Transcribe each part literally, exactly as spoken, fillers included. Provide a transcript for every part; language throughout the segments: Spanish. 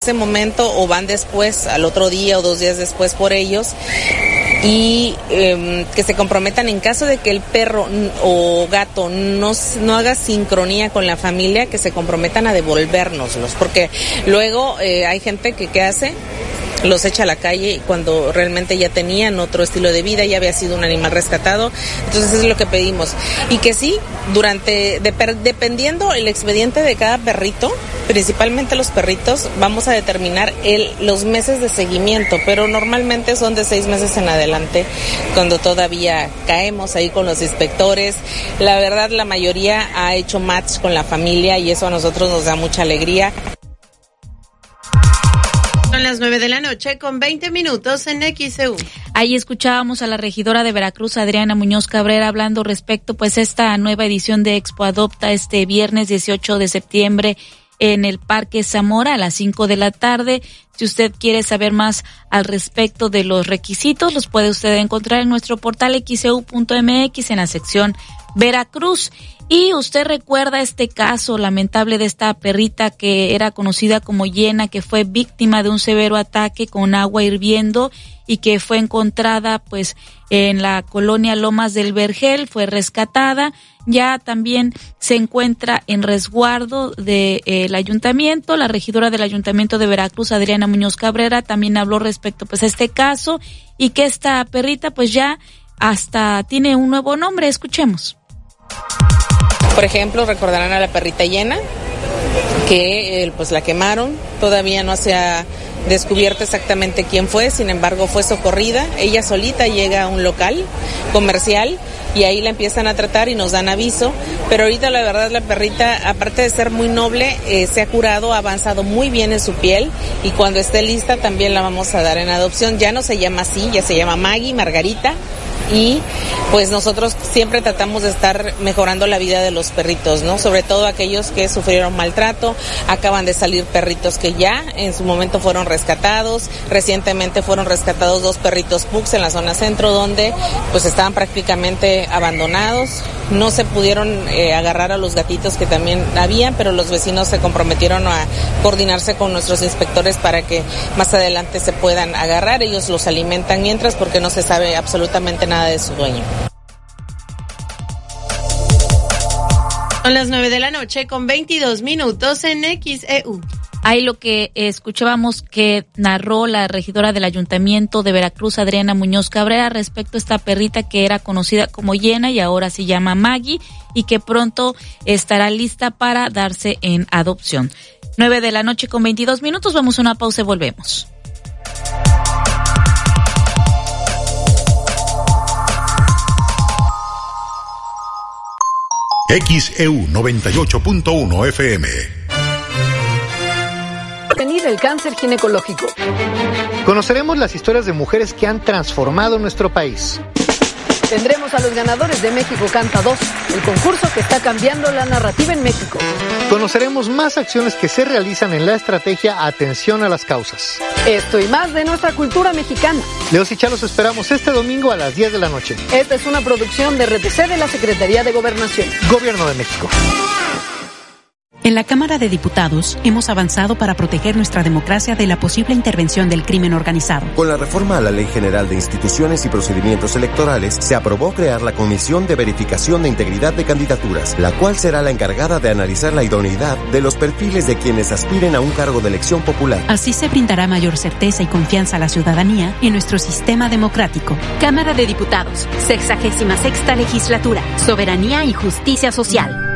ese momento o van después, al otro día o dos días después por ellos, y eh, que se comprometan en caso de que el perro o gato no, no haga sincronía con la familia, que se comprometan a devolvérnoslos, porque luego eh, hay gente que ¿qué hace? Los echa a la calle cuando realmente ya tenían otro estilo de vida, ya había sido un animal rescatado. Entonces es lo que pedimos. Y que sí, durante, de, dependiendo el expediente de cada perrito, principalmente los perritos, vamos a determinar el, los meses de seguimiento, pero normalmente son de seis meses en adelante, cuando todavía caemos ahí con los inspectores. La verdad, la mayoría ha hecho match con la familia y eso a nosotros nos da mucha alegría. Son las nueve de la noche con veinte minutos en X E U. Ahí escuchábamos a la regidora de Veracruz, Adriana Muñoz Cabrera, hablando respecto pues esta nueva edición de Expo Adopta este viernes dieciocho de septiembre en el Parque Zamora a las cinco de la tarde. Si usted quiere saber más al respecto de los requisitos, los puede usted encontrar en nuestro portal x e u punto m x en la sección Veracruz. Y usted recuerda este caso lamentable de esta perrita que era conocida como Yena, que fue víctima de un severo ataque con agua hirviendo y que fue encontrada pues en la colonia Lomas del Vergel, fue rescatada. Ya también se encuentra en resguardo del eh, ayuntamiento. La regidora del Ayuntamiento de Veracruz, Adriana Muñoz Cabrera, también habló respecto pues a este caso y que esta perrita pues ya hasta tiene un nuevo nombre. Escuchemos. Por ejemplo, recordarán a la perrita Yena, que eh, pues la quemaron, todavía no se ha descubierto exactamente quién fue, sin embargo fue socorrida, ella solita llega a un local comercial y ahí la empiezan a tratar y nos dan aviso, pero ahorita la verdad la perrita, aparte de ser muy noble, eh, se ha curado, ha avanzado muy bien en su piel y cuando esté lista también la vamos a dar en adopción. Ya no se llama así, ya se llama Maggie, Margarita. Y pues nosotros siempre tratamos de estar mejorando la vida de los perritos, ¿no? Sobre todo aquellos que sufrieron maltrato. Acaban de salir perritos que ya en su momento fueron rescatados. Recientemente fueron rescatados dos perritos pugs en la zona centro donde pues estaban prácticamente abandonados. No se pudieron eh, agarrar a los gatitos que también habían, pero los vecinos se comprometieron a coordinarse con nuestros inspectores para que más adelante se puedan agarrar. Ellos los alimentan mientras porque no se sabe absolutamente nada de su dueño. Son las nueve de la noche con veintidós minutos en X E U. Ahí lo que escuchábamos que narró la regidora del Ayuntamiento de Veracruz, Adriana Muñoz Cabrera, respecto a esta perrita que era conocida como Yena y ahora se llama Maggie y que pronto estará lista para darse en adopción. Nueve de la noche con veintidós minutos, vamos a una pausa y volvemos. X E U noventa y ocho punto uno F M. Prevenir el cáncer ginecológico. Conoceremos las historias de mujeres que han transformado nuestro país. Tendremos a los ganadores de México Canta dos, el concurso que está cambiando la narrativa en México. Conoceremos más acciones que se realizan en la estrategia Atención a las Causas. Esto y más de nuestra cultura mexicana. Leos y Chalos esperamos este domingo a las diez de la noche. Esta es una producción de R T C de la Secretaría de Gobernación. Gobierno de México. En la Cámara de Diputados hemos avanzado para proteger nuestra democracia de la posible intervención del crimen organizado. Con la reforma a la Ley General de Instituciones y Procedimientos Electorales, se aprobó crear la Comisión de Verificación de Integridad de Candidaturas, la cual será la encargada de analizar la idoneidad de los perfiles de quienes aspiren a un cargo de elección popular. Así se brindará mayor certeza y confianza a la ciudadanía en nuestro sistema democrático. Cámara de Diputados, sexagésima sexta legislatura, Soberanía y Justicia Social.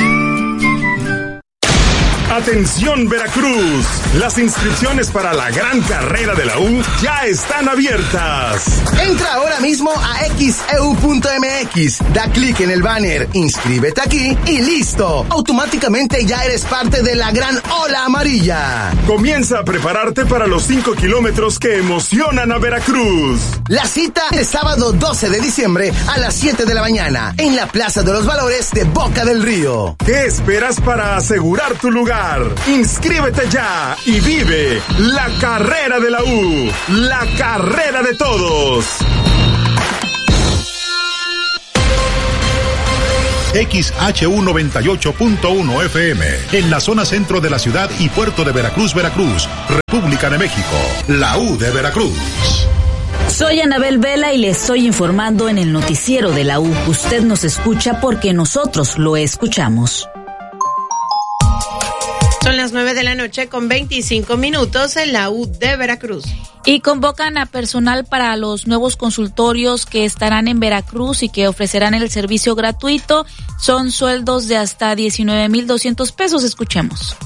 Atención Veracruz, las inscripciones para la gran carrera de la U ya están abiertas. Entra ahora mismo a x e u punto m x, da clic en el banner, inscríbete aquí y listo. Automáticamente ya eres parte de la gran ola amarilla. Comienza a prepararte para los cinco kilómetros que emocionan a Veracruz. La cita el sábado doce de diciembre a las siete de la mañana en la Plaza de los Valores de Boca del Río. ¿Qué esperas para asegurar tu lugar? Inscríbete ya y vive la carrera de la U, la carrera de todos. X H U noventa y ocho punto uno F M, en la zona centro de la ciudad y puerto de Veracruz, Veracruz, República de México, la U de Veracruz. Soy Anabel Vela y le estoy informando en el noticiero de la U. Usted nos escucha porque nosotros lo escuchamos. Son las nueve de la noche con veinticinco minutos en la U de Veracruz. Y convocan a personal para los nuevos consultorios que estarán en Veracruz y que ofrecerán el servicio gratuito. Son sueldos de hasta diecinueve mil doscientos pesos. Escuchemos.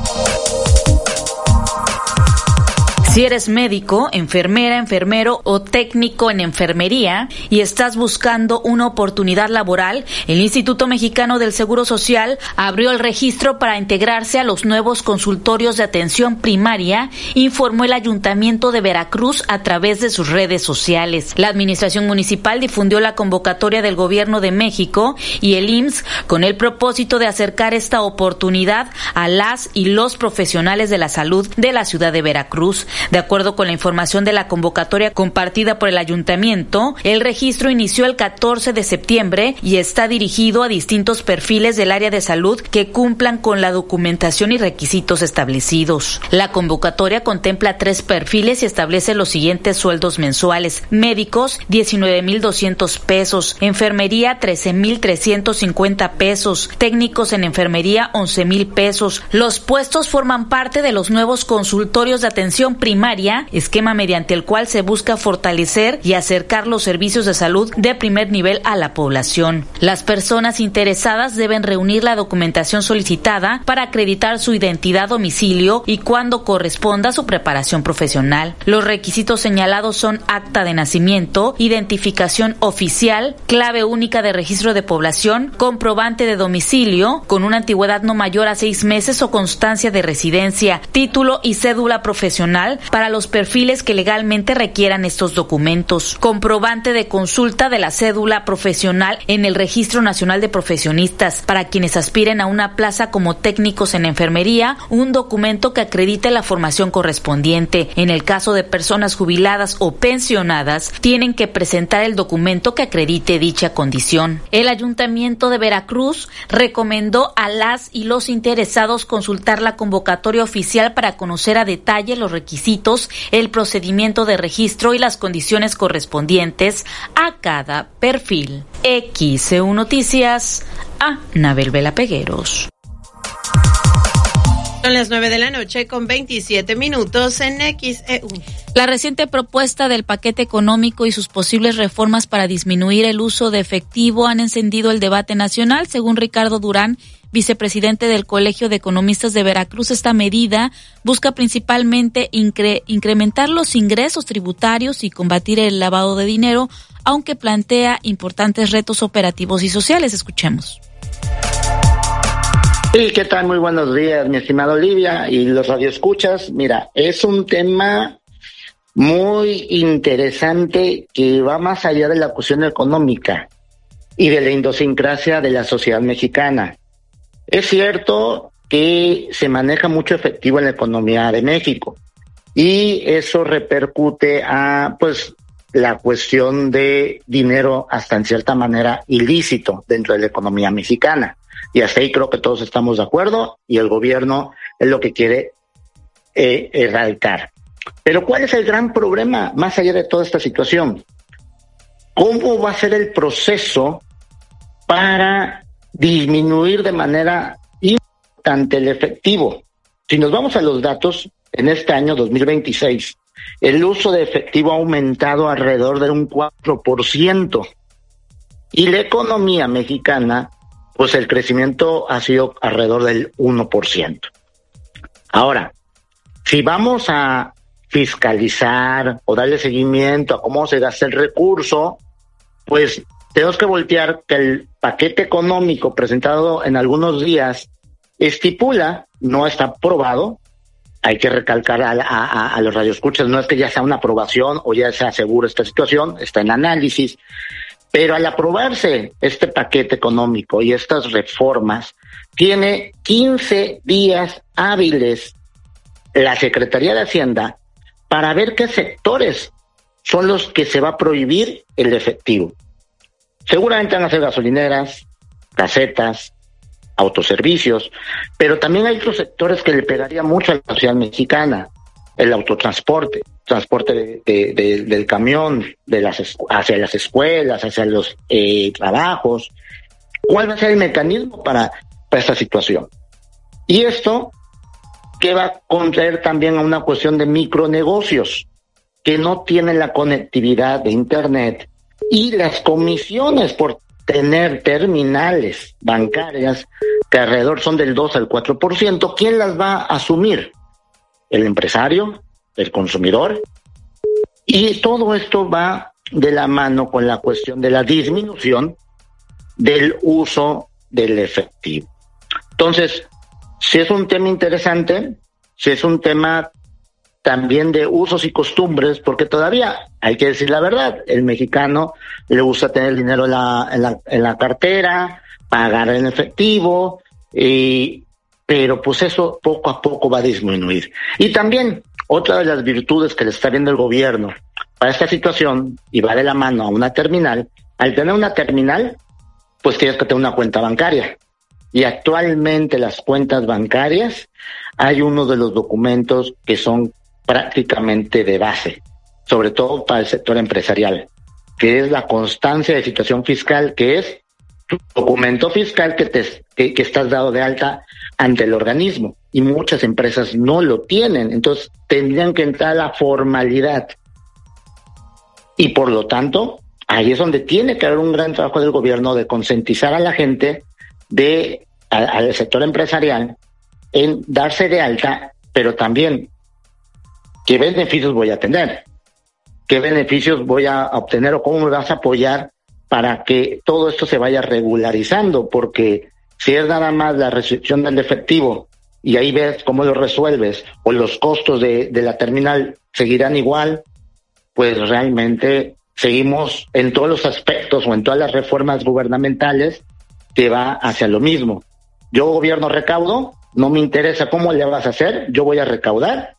Si eres médico, enfermera, enfermero o técnico en enfermería y estás buscando una oportunidad laboral, el Instituto Mexicano del Seguro Social abrió el registro para integrarse a los nuevos consultorios de atención primaria, informó el Ayuntamiento de Veracruz a través de sus redes sociales. La Administración Municipal difundió la convocatoria del Gobierno de México y el I M S S con el propósito de acercar esta oportunidad a las y los profesionales de la salud de la ciudad de Veracruz. De acuerdo con la información de la convocatoria compartida por el ayuntamiento, el registro inició el catorce de septiembre y está dirigido a distintos perfiles del área de salud que cumplan con la documentación y requisitos establecidos. La convocatoria contempla tres perfiles y establece los siguientes sueldos mensuales: médicos, diecinueve mil doscientos pesos; enfermería, trece mil trescientos cincuenta pesos; técnicos en enfermería, once mil pesos. Los puestos forman parte de los nuevos consultorios de atención primaria, esquema mediante el cual se busca fortalecer y acercar los servicios de salud de primer nivel a la población. Las personas interesadas deben reunir la documentación solicitada para acreditar su identidad, domicilio y cuando corresponda su preparación profesional. Los requisitos señalados son acta de nacimiento, identificación oficial, clave única de registro de población, comprobante de domicilio con una antigüedad no mayor a seis meses o constancia de residencia, título y cédula profesional para los perfiles que legalmente requieran estos documentos, comprobante de consulta de la cédula profesional en el Registro Nacional de Profesionistas para quienes aspiren a una plaza como técnicos en enfermería, un documento que acredite la formación correspondiente. En el caso de personas jubiladas o pensionadas, tienen que presentar el documento que acredite dicha condición. El Ayuntamiento de Veracruz recomendó a las y los interesados consultar la convocatoria oficial para conocer a detalle los requisitos, el procedimiento de registro y las condiciones correspondientes a cada perfil. X E U Noticias, Anabel Vela Pegueros. Son las nueve de la noche con veintisiete minutos en X E U. La reciente propuesta del paquete económico y sus posibles reformas para disminuir el uso de efectivo han encendido el debate nacional. Según Ricardo Durán, vicepresidente del Colegio de Economistas de Veracruz, esta medida busca principalmente incre- incrementar los ingresos tributarios y combatir el lavado de dinero, aunque plantea importantes retos operativos y sociales. Escuchemos. Sí, ¿qué tal? Muy buenos días, mi estimado Olivia y los radioescuchas. Mira, es un tema muy interesante que va más allá de la cuestión económica y de la idiosincrasia de la sociedad mexicana. Es cierto que se maneja mucho efectivo en la economía de México y eso repercute a, pues, la cuestión de dinero hasta en cierta manera ilícito dentro de la economía mexicana. Y hasta ahí creo que todos estamos de acuerdo y el gobierno es lo que quiere eh, erradicar. Pero ¿cuál es el gran problema más allá de toda esta situación? ¿Cómo va a ser el proceso para disminuir de manera importante el efectivo? Si nos vamos a los datos, en este año dos mil veintiséis, el uso de efectivo ha aumentado alrededor de un cuatro por ciento. Y la economía mexicana, pues el crecimiento ha sido alrededor del uno por ciento. Ahora, si vamos a fiscalizar o darle seguimiento a cómo se gasta el recurso, pues tenemos que voltear que el paquete económico presentado en algunos días estipula, no está aprobado, hay que recalcar a, a, a los radioescuchas, no es que ya sea una aprobación o ya sea segura esta situación, está en análisis, pero al aprobarse este paquete económico y estas reformas, tiene quince días hábiles la Secretaría de Hacienda para ver qué sectores son los que se va a prohibir el efectivo. Seguramente van a ser gasolineras, casetas, autoservicios, pero también hay otros sectores que le pegaría mucho a la sociedad mexicana, el autotransporte, transporte de, de, de, del camión de las hacia las escuelas, hacia los eh, trabajos. ¿Cuál va a ser el mecanismo para, para esta situación? Y esto que va a contraer también a una cuestión de micronegocios que no tienen la conectividad de internet y las comisiones por tener terminales bancarias que alrededor son del dos al cuatro por ciento, ¿quién las va a asumir? El empresario, el consumidor. Y todo esto va de la mano con la cuestión de la disminución del uso del efectivo. Entonces, si es un tema interesante, si es un tema también de usos y costumbres, porque todavía, hay que decir la verdad, el mexicano le gusta tener el dinero en la, en la, en la cartera, pagar en efectivo, y, pero pues eso poco a poco va a disminuir. Y también, otra de las virtudes que le está viendo el gobierno para esta situación, y va de la mano a una terminal, al tener una terminal, pues tienes que tener una cuenta bancaria. Y actualmente las cuentas bancarias, hay uno de los documentos que son prácticamente de base, sobre todo para el sector empresarial, que es la constancia de situación fiscal, que es tu documento fiscal que, te, que, que estás dado de alta ante el organismo, y muchas empresas no lo tienen, entonces tendrían que entrar a la formalidad. Y por lo tanto, ahí es donde tiene que haber un gran trabajo del gobierno de concientizar a la gente, de a, al sector empresarial, en darse de alta, pero también qué beneficios voy a tener, qué beneficios voy a obtener o cómo me vas a apoyar para que todo esto se vaya regularizando, porque si es nada más la restricción del efectivo y ahí ves cómo lo resuelves, o los costos de, de la terminal seguirán igual, pues realmente seguimos en todos los aspectos o en todas las reformas gubernamentales que va hacia lo mismo. Yo, gobierno, recaudo, no me interesa cómo le vas a hacer, yo voy a recaudar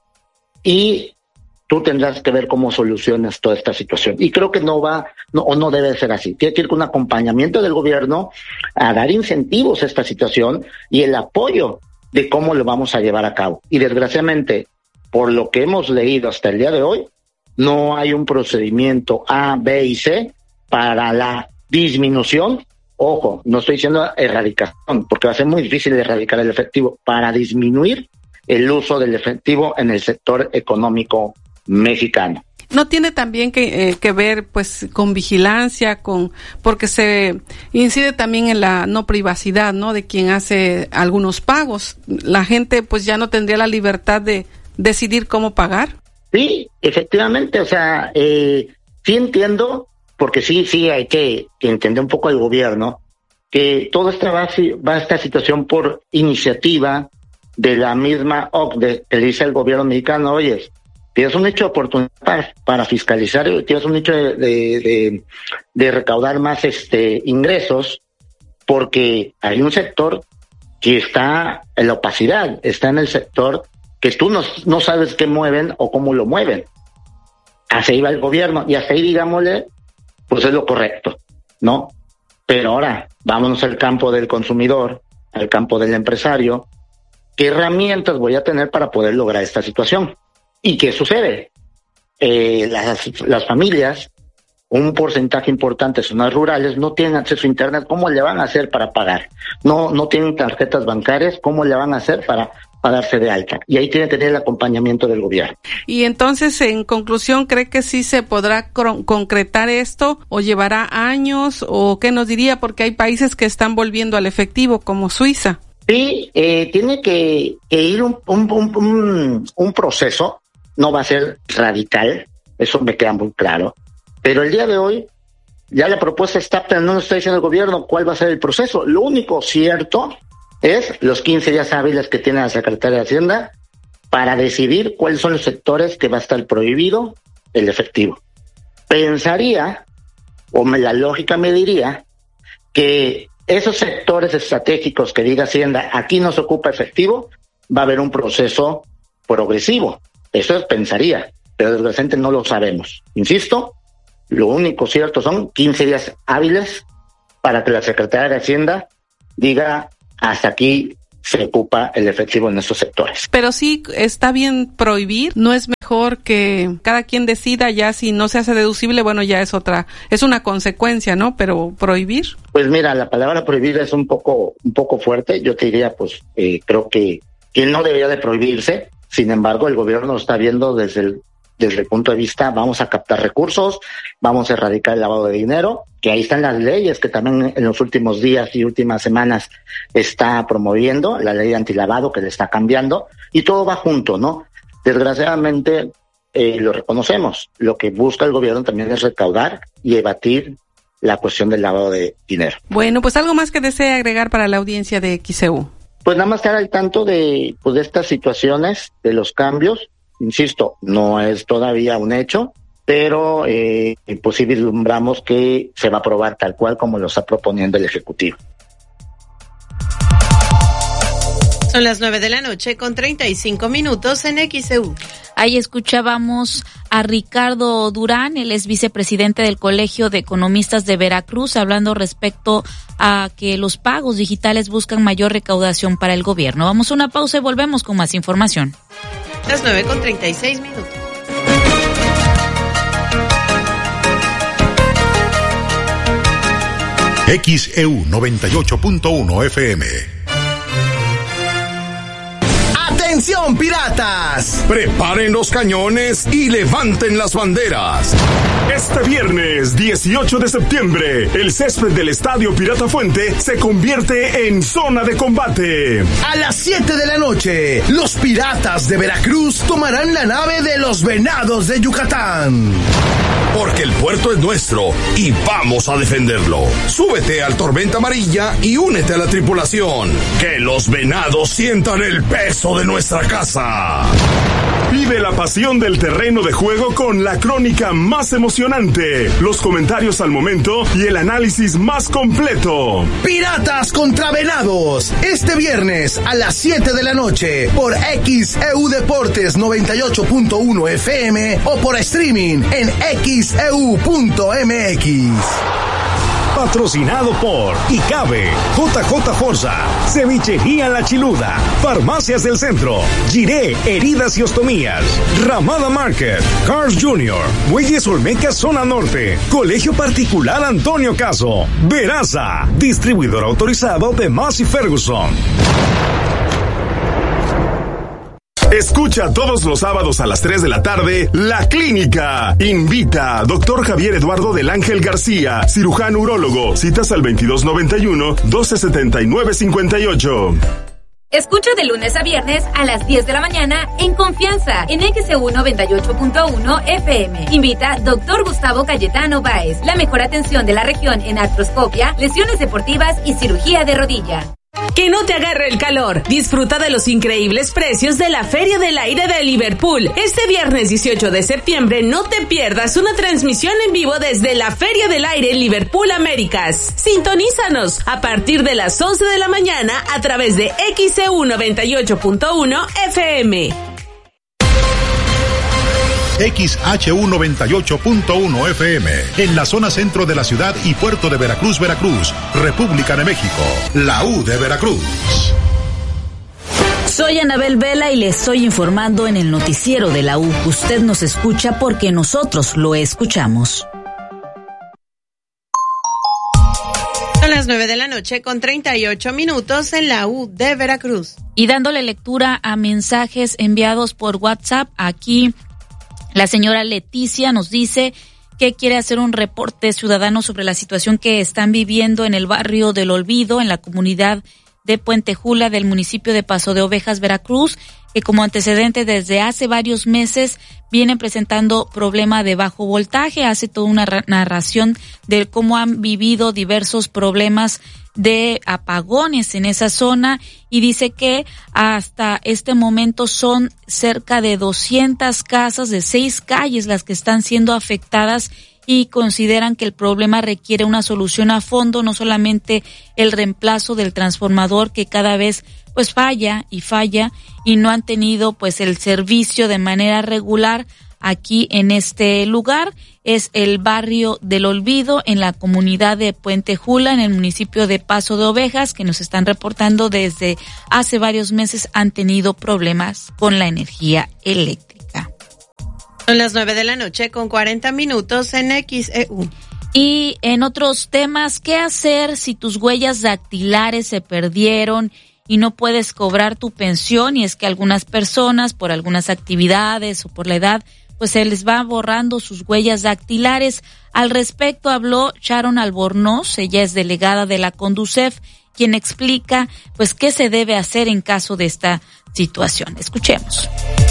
y tú tendrás que ver cómo solucionas toda esta situación. Y creo que no va, no, o no debe ser así. Tiene que ir con un acompañamiento del gobierno a dar incentivos a esta situación y el apoyo de cómo lo vamos a llevar a cabo. Y desgraciadamente, por lo que hemos leído hasta el día de hoy, no hay un procedimiento A, B y C para la disminución. Ojo, no estoy diciendo erradicación, porque va a ser muy difícil erradicar el efectivo, para disminuir el uso del efectivo en el sector económico mexicano. ¿No tiene también que, eh, que ver pues con vigilancia, con porque se incide también en la no privacidad, ¿no?, de quien hace algunos pagos? La gente pues ya no tendría la libertad de decidir cómo pagar. Sí, efectivamente, o sea, eh, sí entiendo, porque sí, sí hay que, que entender un poco al gobierno, que todo esto va, va a esta situación por iniciativa de la misma O C D E, que le dice al gobierno mexicano, oye, tienes un hecho de oportunidad para, para fiscalizar, tienes un hecho de, de, de, de recaudar más este ingresos, porque hay un sector que está en la opacidad, está en el sector que tú no, no sabes qué mueven o cómo lo mueven. Así iba el gobierno, y hasta ahí, digámosle, pues es lo correcto, ¿no? Pero ahora, vámonos al campo del consumidor, al campo del empresario. ¿Qué herramientas voy a tener para poder lograr esta situación? ¿Y qué sucede? Eh, las, las familias, un porcentaje importante de zonas rurales, no tienen acceso a internet. ¿Cómo le van a hacer para pagar? No, no tienen tarjetas bancarias. ¿Cómo le van a hacer para, para darse de alta? Y ahí tiene que tener el acompañamiento del gobierno. Y entonces, en conclusión, ¿cree que sí se podrá cr- concretar esto o llevará años? ¿O qué nos diría? Porque hay países que están volviendo al efectivo, como Suiza. Sí, eh, tiene que, que ir un, un, un, un, un proceso. No va a ser radical, eso me queda muy claro. Pero el día de hoy, ya la propuesta está, pero no nos está diciendo el gobierno cuál va a ser el proceso. Lo único cierto es los quince días hábiles que tiene la Secretaría de Hacienda para decidir cuáles son los sectores que va a estar prohibido el efectivo. Pensaría, o me, la lógica me diría, que esos sectores estratégicos que diga Hacienda, aquí no se ocupa efectivo, va a haber un proceso progresivo. Eso es, pensaría, pero desgraciadamente no lo sabemos. Insisto, lo único cierto son quince días hábiles para que la Secretaría de Hacienda diga hasta aquí se ocupa el efectivo en estos sectores. Pero sí está bien prohibir, no es mejor que cada quien decida, ya si no se hace deducible, bueno, ya es otra, es una consecuencia, ¿no? Pero prohibir. Pues mira, la palabra prohibir es un poco, un poco fuerte. Yo te diría, pues, eh, creo que, que no debería de prohibirse. Sin embargo, el gobierno lo está viendo desde el, desde el punto de vista, vamos a captar recursos, vamos a erradicar el lavado de dinero, que ahí están las leyes que también en los últimos días y últimas semanas está promoviendo, la ley de antilavado que le está cambiando, y todo va junto, ¿no? Desgraciadamente, eh, lo reconocemos, lo que busca el gobierno también es recaudar y evadir la cuestión del lavado de dinero. Bueno, pues algo más que desee agregar para la audiencia de X E U. Pues nada más estar al tanto de, pues, de estas situaciones, de los cambios. Insisto, no es todavía un hecho, pero eh, pues sí vislumbramos que se va a aprobar tal cual como lo está proponiendo el Ejecutivo. Son las nueve de la noche con treinta y cinco minutos en X E U. Ahí escuchábamos a Ricardo Durán, él es vicepresidente del Colegio de Economistas de Veracruz, hablando respecto a que los pagos digitales buscan mayor recaudación para el gobierno. Vamos a una pausa y volvemos con más información. Las nueve con treinta y seis minutos. X E U noventa y ocho punto uno F M. ¡Atención, piratas! Preparen los cañones y levanten las banderas. Este viernes dieciocho de septiembre, el césped del Estadio Pirata Fuente se convierte en zona de combate. A las siete de la noche, los piratas de Veracruz tomarán la nave de los Venados de Yucatán. Porque el puerto es nuestro y vamos a defenderlo. Súbete al Tormenta Amarilla y únete a la tripulación. Que los Venados sientan el peso de nuestra casa. Vive la pasión del terreno de juego con la crónica más emocionante, los comentarios al momento y el análisis más completo. Piratas contra Venados, este viernes a las siete de la noche por X E U Deportes noventa y ocho punto uno F M o por streaming en x e u punto m x. Patrocinado por ICABE, J J Forza, Cevichería La Chiluda, Farmacias del Centro, Giré, Heridas y Ostomías, Ramada Market, Cars Junior, Muelles Olmeca Zona Norte, Colegio Particular Antonio Caso, Veraza, distribuidor autorizado de Massey Ferguson. Escucha todos los sábados a las tres de la tarde La Clínica. Invita doctor Javier Eduardo del Ángel García, cirujano urólogo. Citas al veintidós noventa y uno, doce setenta y nueve cincuenta y ocho. Escucha de lunes a viernes a las diez de la mañana en Confianza en X E U noventa y ocho punto uno F M. Invita doctor Gustavo Cayetano Báez. La mejor atención de la región en artroscopia, lesiones deportivas y cirugía de rodilla. Que no te agarre el calor. Disfruta de los increíbles precios de la Feria del Aire de Liverpool. Este viernes dieciocho de septiembre no te pierdas una transmisión en vivo desde la Feria del Aire Liverpool Américas. Sintonízanos a partir de las once de la mañana a través de X E U noventa y ocho punto uno F M. X H U noventa y ocho punto uno F M, en la zona centro de la ciudad y puerto de Veracruz, Veracruz, República de México, la U de Veracruz. Soy Anabel Vela y le estoy informando en el noticiero de la U. Usted nos escucha porque nosotros lo escuchamos. Son las nueve de la noche con treinta y ocho minutos en la U de Veracruz. Y dándole lectura a mensajes enviados por WhatsApp, aquí la señora Leticia nos dice que quiere hacer un reporte ciudadano sobre la situación que están viviendo en el barrio del Olvido, en la comunidad de Puente Jula del municipio de Paso de Ovejas, Veracruz, que como antecedente desde hace varios meses vienen presentando problema de bajo voltaje. Hace toda una narración de cómo han vivido diversos problemas de apagones en esa zona y dice que hasta este momento son cerca de doscientas casas de seis calles las que están siendo afectadas y consideran que el problema requiere una solución a fondo, no solamente el reemplazo del transformador que cada vez pues falla y falla y no han tenido pues el servicio de manera regular aquí en este lugar. Es el barrio del Olvido en la comunidad de Puente Jula, en el municipio de Paso de Ovejas, que nos están reportando desde hace varios meses han tenido problemas con la energía eléctrica. Son las nueve de la noche con cuarenta minutos en X E U. Y en otros temas, ¿qué hacer si tus huellas dactilares se perdieron y no puedes cobrar tu pensión? Y es que algunas personas, por algunas actividades o por la edad, pues se les va borrando sus huellas dactilares. Al respecto habló Sharon Albornoz, ella es delegada de la Conducef, quien explica pues qué se debe hacer en caso de esta situación. Escuchemos.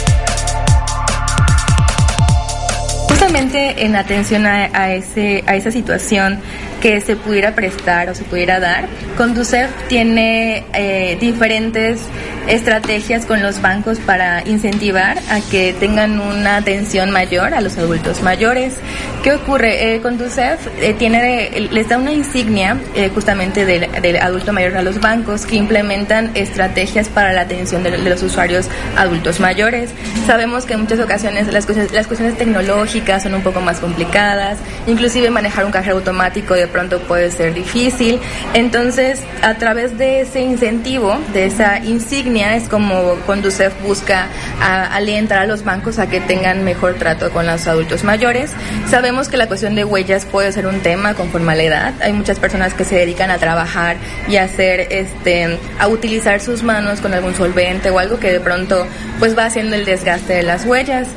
Justamente en atención a, a, ese, a esa situación que se pudiera prestar o se pudiera dar, Conducef tiene eh, diferentes estrategias con los bancos para incentivar a que tengan una atención mayor a los adultos mayores. ¿Qué ocurre? Eh, Conducef eh, tiene, eh, les da una insignia eh, justamente del, del adulto mayor a los bancos que implementan estrategias para la atención de, de los usuarios adultos mayores. Sabemos que en muchas ocasiones las cuestiones, las cuestiones tecnológicas son un poco más complicadas, inclusive manejar un cajero automático de pronto puede ser difícil. Entonces, a través de ese incentivo, de esa insignia, es como Conducef busca a, alentar a los bancos a que tengan mejor trato con los adultos mayores. Sabemos que la cuestión de huellas puede ser un tema conforme a la edad. Hay muchas personas que se dedican a trabajar y a hacer, este, a utilizar sus manos con algún solvente o algo que de pronto pues va haciendo el desgaste de las huellas.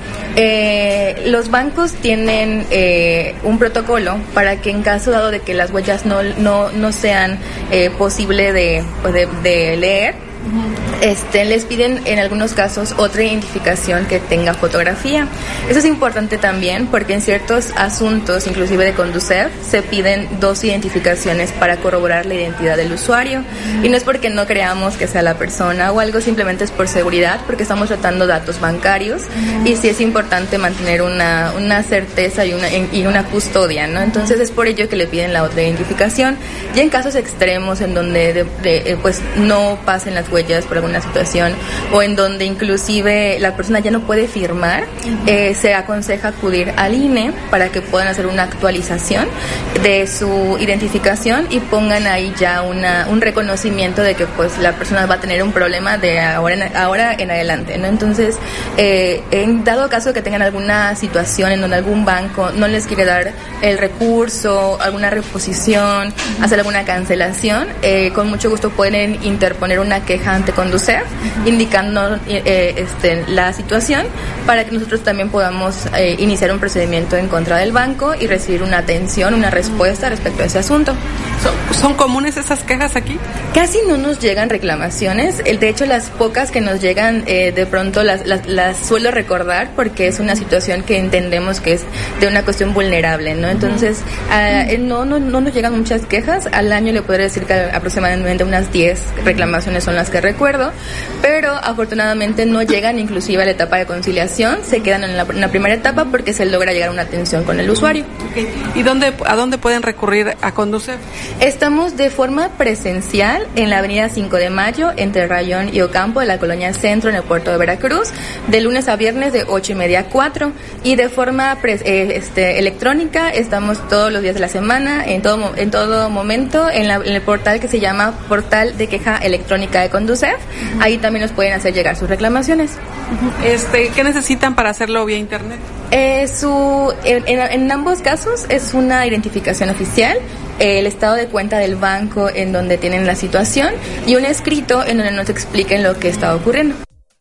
Eh, los bancos tienen eh, un protocolo para que en caso dado de que las huellas no no no sean eh, posible de, pues de de leer, Este, les piden en algunos casos otra identificación que tenga fotografía. Eso es importante también porque en ciertos asuntos, inclusive de Conducef, se piden dos identificaciones para corroborar la identidad del usuario. Y no es porque no creamos que sea la persona o algo, simplemente es por seguridad, porque estamos tratando datos bancarios y sí es importante mantener una, una certeza y una, y una custodia, ¿no? Entonces es por ello que le piden la otra identificación. Y en casos extremos en donde de, de, pues no pasen las huellas por alguna situación o en donde inclusive la persona ya no puede firmar, eh, se aconseja acudir al I N E para que puedan hacer una actualización de su identificación y pongan ahí ya una un reconocimiento de que pues la persona va a tener un problema de ahora en, ahora en adelante, ¿no? Entonces, eh, en dado caso que tengan alguna situación en donde algún banco no les quiere dar el recurso, alguna reposición, hacer alguna cancelación, eh, con mucho gusto pueden interponer una queja ante Conducef, indicando eh, este, la situación para que nosotros también podamos eh, iniciar un procedimiento en contra del banco y recibir una atención, una respuesta respecto a ese asunto. ¿Son, son comunes esas quejas aquí? Casi no nos llegan reclamaciones. De hecho, las pocas que nos llegan, eh, de pronto las, las, las suelo recordar porque es una situación que entendemos que es de una cuestión vulnerable, ¿no? Entonces, uh, no, no, no nos llegan muchas quejas. Al año le podría decir que aproximadamente unas diez reclamaciones son las que recuerdo, pero afortunadamente no llegan inclusive a la etapa de conciliación, se quedan en la, en la primera etapa porque se logra llegar a una atención con el usuario. Okay. ¿Y dónde, a dónde pueden recurrir a Conducef? Estamos de forma presencial en la avenida cinco de mayo, entre Rayón y Ocampo, de la colonia Centro, en el puerto de Veracruz, de lunes a viernes de ocho y media a cuatro, y de forma pre, eh, este, electrónica estamos todos los días de la semana, en todo, en todo momento, en, la, en el portal que se llama Portal de Queja Electrónica de Conducef. Uh-huh. Ahí también nos pueden hacer llegar sus reclamaciones. Uh-huh. Este, ¿qué necesitan para hacerlo vía internet? Eh, su, en, en, en ambos casos es una identificación oficial, el estado de cuenta del banco en donde tienen la situación y un escrito en donde nos expliquen lo que está ocurriendo.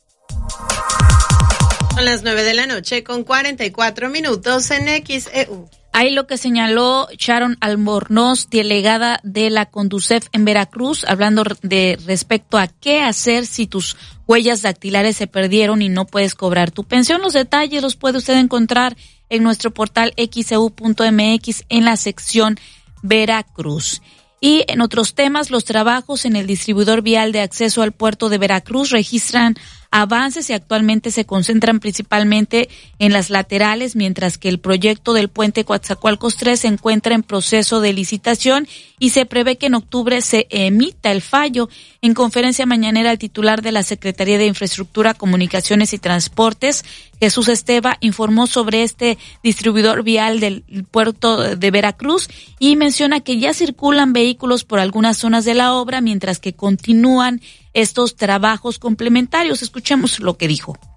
Son las nueve de la noche con cuarenta y cuatro minutos en X E U. Ahí lo que señaló Sharon Albornoz, delegada de la Conducef en Veracruz, hablando de respecto a qué hacer si tus huellas dactilares se perdieron y no puedes cobrar tu pensión. Los detalles los puede usted encontrar en nuestro portal x e u punto m x en la sección Veracruz. Y en otros temas, los trabajos en el distribuidor vial de acceso al puerto de Veracruz registran avances y actualmente se concentran principalmente en las laterales, mientras que el proyecto del puente Coatzacoalcos tres se encuentra en proceso de licitación y se prevé que en octubre se emita el fallo. En conferencia mañanera, el titular de la Secretaría de Infraestructura, Comunicaciones y Transportes, Jesús Esteva, informó sobre este distribuidor vial del puerto de Veracruz y menciona que ya circulan vehículos por algunas zonas de la obra, mientras que continúan estos trabajos complementarios. Escuchemos lo que dijo.